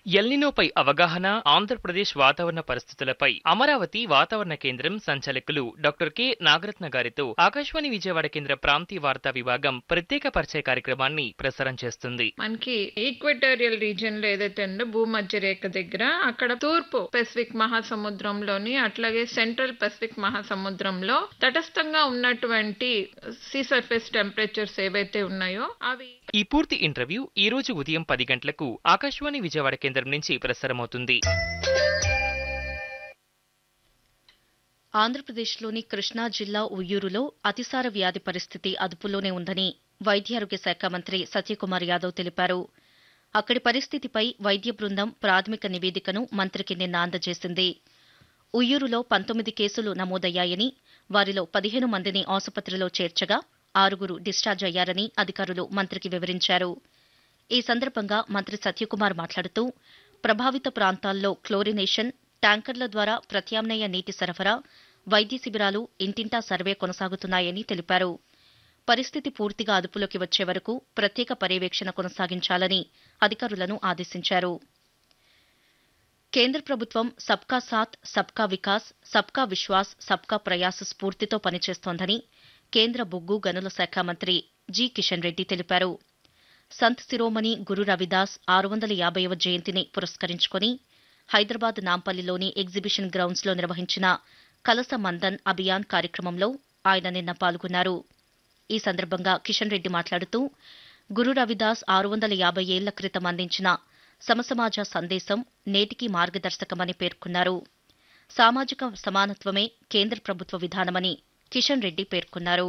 ఎల్నినోపై అవగాహన, ఆంధ్రప్రదేశ్ వాతావరణ పరిస్థితులపై అమరావతి వాతావరణ కేంద్రం సంచాలకులు డాక్టర్ కె నాగరత్న గారితో ఆకాశవాణి విజయవాడ కేంద్ర ప్రాంతీయ వార్తా విభాగం ప్రత్యేక పరిచయ కార్యక్రమాన్ని ప్రసారం చేస్తుంది. మనకి ఈక్వెటోరియల్ రీజియన్ లో ఏదైతే ఉందో భూమధ్య రేఖ దగ్గర అక్కడ తూర్పు పెసిఫిక్ మహాసముద్రంలోని అట్లాగే సెంట్రల్ పెసిఫిక్ మహాసముద్రంలో తటస్థంగా ఉన్నటువంటి సీ సర్ఫేస్ టెంపరేచర్స్ ఏవైతే ఉన్నాయో అవి. ఈ పూర్తి ఇంటర్వ్యూ ఈ రోజు ఉదయం 10 గంటలకు ఆకాశవాణి విజయవాడ కేంద్రం నుంచి ప్రసారమవుతుంది. ఆంధ్రప్రదేశ్లోని కృష్ణా జిల్లా ఉయ్యూరులో అతిసార వ్యాధి పరిస్థితి అదుపులోనే ఉందని వైద్యారోగ్య శాఖ మంత్రి సత్యకుమార్ యాదవ్ తెలిపారు. అక్కడి పరిస్థితిపై వైద్య బృందం ప్రాథమిక నివేదికను మంత్రికి నిన్న అందజేసింది. ఉయ్యూరులో 19 కేసులు నమోదయ్యాయని, వారిలో 15 మందిని ఆసుపత్రిలో చేర్చగా 6 డిశ్చార్జ్ అయ్యారని అధికారులు మంత్రికి వివరించారు. ఈ సందర్భంగా మంత్రి సత్యకుమార్ మాట్లాడుతూ ప్రభావిత ప్రాంతాల్లో క్లోరినేషన్, ట్యాంకర్ల ద్వారా ప్రత్యామ్నాయ నీటి సరఫరా, వైద్య శిబిరాలు, ఇంటింటా సర్వే కొనసాగుతున్నాయని తెలిపారు. పరిస్థితి పూర్తిగా అదుపులోకి వచ్చే వరకు ప్రత్యేక పర్యవేక్షణ కొనసాగించాలని అధికారులను ఆదేశించారు. కేంద్ర ప్రభుత్వం సబ్కా సాత్, సబ్కా వికాస్, సబ్కా విశ్వాస్, సబ్కా ప్రయాస్ స్ఫూర్తితో పనిచేస్తోందని కేంద్ర బొగ్గు గనుల శాఖ మంత్రి జి కిషన్ రెడ్డి తెలిపారు. సంత్ శిరోమణి గురు రవిదాస్ 650వ జయంతిని పురస్కరించుకుని హైదరాబాద్ నాంపల్లిలోని ఎగ్జిబిషన్ గ్రౌండ్స్లో నిర్వహించిన కలస మందన్ అభియాన్ కార్యక్రమంలో ఆయన నిన్న పాల్గొన్నారు. ఈ సందర్భంగా కిషన్ రెడ్డి మాట్లాడుతూ గురు రవిదాస్ 650 ఏళ్ల క్రితం అందించిన సమసమాజ సందేశం నేటికీ మార్గదర్శకమని పేర్కొన్నారు. సామాజిక సమానత్వమే కేంద్ర ప్రభుత్వ విధానమని కిషన్ రెడ్డి పేర్కొన్నారు.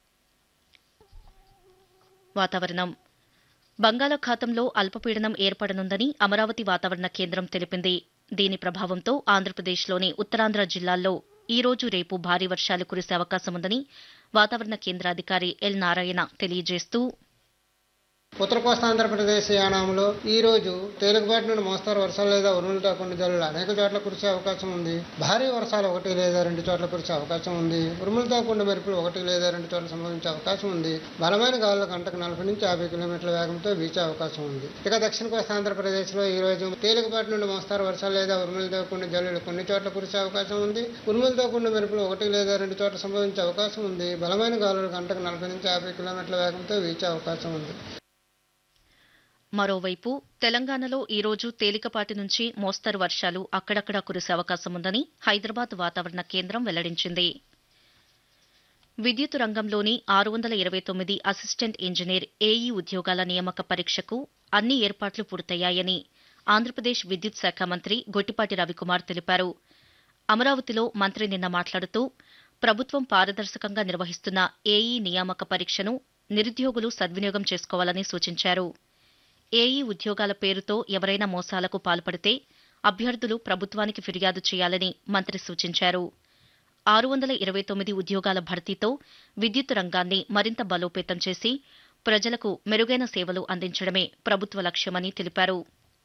వాతావరణం. బంగాళాఖాతంలో అల్పపీడనం ఏర్పడనుందని అమరావతి వాతావరణ కేంద్రం తెలిపింది. దీని ప్రభావంతో ఆంధ్రప్రదేశ్లోని ఉత్తరాంధ్ర జిల్లాల్లో ఈ రోజు రేపు భారీ వర్షాలు కురిసే అవకాశముందని వాతావరణ కేంద్ర అధికారి ఎల్ నారాయణ తెలియజేస్తూ ఉత్తర కోస్తా ఆంధ్రప్రదేశ్ యానాంలో ఈ రోజు తేలికపాటి నుండి మోస్తారు వర్షాలు లేదా ఉరుములతో కూడిన జల్లులు అనేక చోట్ల కురిసే అవకాశం ఉంది. భారీ వర్షాలు 1 లేదా 2 చోట్ల కురిసే అవకాశం ఉంది. ఉరుములతో కూడిన మెరుపులు 1 లేదా 2 చోట్ల సంభవించే అవకాశం ఉంది. బలమైన గాలులు గంటకు 40 నుంచి 50 కిలోమీటర్ల వేగంతో వీచే అవకాశం ఉంది. ఇక దక్షిణ కోస్తా ఆంధ్రప్రదేశ్ లో ఈ రోజు తేలికపాటి నుండి మోస్తారు వర్షాలు లేదా ఉరుములతో కూడిన జల్లులు కొన్ని చోట్ల కురిసే అవకాశం ఉంది. ఉరుములతో కూడిన మెరుపులు 1 లేదా 2 చోట్ల సంభవించే అవకాశం ఉంది. బలమైన గాలులు గంటకు 40 నుంచి 50 కిలోమీటర్ల వేగంతో వీచే అవకాశం ఉంది. మరోవైపు తెలంగాణలో ఈ రోజు తేలికపాటి నుంచి మోస్తరు వర్షాలు అక్కడక్కడా కురిసే అవకాశముందని హైదరాబాద్ వాతావరణ కేంద్రం వెల్లడించింది. విద్యుత్ రంగంలోని 629 అసిస్టెంట్ ఇంజనీర్ ఏఈ ఉద్యోగాల నియామక పరీక్షకు అన్ని ఏర్పాట్లు పూర్తయ్యాయని ఆంధ్రప్రదేశ్ విద్యుత్ శాఖ మంత్రి గొట్టిపాటి రవికుమార్ తెలిపారు. అమరావతిలో మంత్రి నిన్న మాట్లాడుతూ ప్రభుత్వం పారదర్శకంగా నిర్వహిస్తున్న ఏఈ నియామక పరీక్షను నిరుద్యోగులు సద్వినియోగం చేసుకోవాలని సూచించారు. ఏఈ ఉద్యోగాల పేరుతో ఎవరైనా మోసాలకు పాల్పడితే అభ్యర్థులు ప్రభుత్వానికి ఫిర్యాదు చేయాలని మంత్రి సూచించారు. 629 ఉద్యోగాల భర్తీతో విద్యుత్ రంగాన్ని మరింత బలోపేతం చేసి ప్రజలకు మెరుగైన సేవలు అందించడమే ప్రభుత్వ లక్ష్యమని తెలిపారు.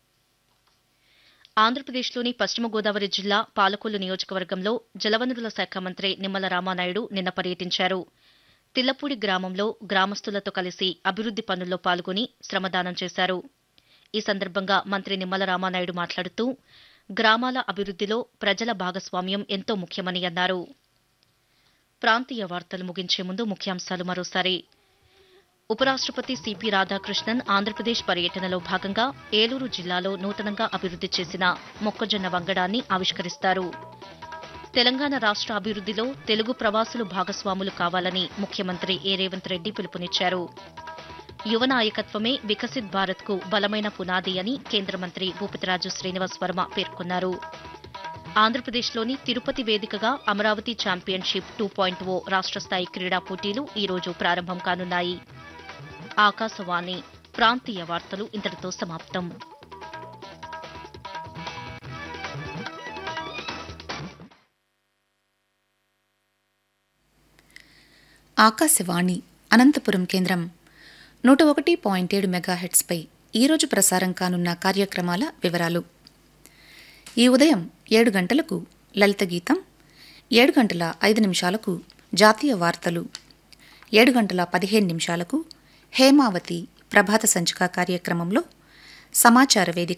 ఆంధ్రప్రదేశ్లోని పశ్చిమ గోదావరి జిల్లా పాలకొల్లు నియోజకవర్గంలో జలవనరుల శాఖ మంత్రి నిమ్మల రామానాయుడు నిన్న పర్యటించారు. తిల్లపూడి గ్రామంలో గ్రామస్తులతో కలిసి అభివృద్ది పనుల్లో పాల్గొని శ్రమదానం చేశారు. ఈ సందర్భంగా మంత్రి నిమ్మల రామానాయుడు మాట్లాడుతూ గ్రామాల అభివృద్దిలో ప్రజల భాగస్వామ్యం ఎంతో ముఖ్యమని అన్నారు. ప్రాంతీయ వార్తలు ముగించే ముందు ముఖ్యాంశాలు మరోసారి. ఉపరాష్టపతి సిపి రాధాకృష్ణన్ ఆంధ్రప్రదేశ్ పర్యటనలో భాగంగా ఏలూరు జిల్లాలో నూతనంగా అభివృద్ది చేసిన మొక్కజొన్న వంగడాన్ని ఆవిష్కరిస్తారు. తెలంగాణ రాష్ట్ర అభివృద్దిలో తెలుగు ప్రవాసులు భాగస్వాములు కావాలని ముఖ్యమంత్రి ఏ రేవంత్ రెడ్డి పిలుపునిచ్చారు. యువ నాయకత్వమే వికసిత్ భారత్కు బలమైన పునాది అని కేంద్ర మంత్రి భూపతిరాజు శ్రీనివాస్ వర్మ పేర్కొన్నారు. ఆంధ్రప్రదేశ్లోని తిరుపతి వేదికగా అమరావతి ఛాంపియన్షిప్ 2.0 రాష్ట్ర స్థాయి క్రీడా పోటీలు ఈ రోజు ప్రారంభం కానున్నాయి. ఆకాశవాణి ప్రాంతీయ వార్తలు ఇంతటితో సమాప్తం. ఆకాశవాణి అనంతపురం కేంద్రం 101.7 మెగాహెట్స్పై ఈరోజు ప్రసారం కానున్న కార్యక్రమాల వివరాలు. ఈ ఉదయం 7 గంటలకు లలిత గీతం, 7 గంటల 5 నిమిషాలకు జాతీయ వార్తలు, 7 గంటల 15 నిమిషాలకు హేమావతి ప్రభాత సంచిక కార్యక్రమంలో సమాచార వేదిక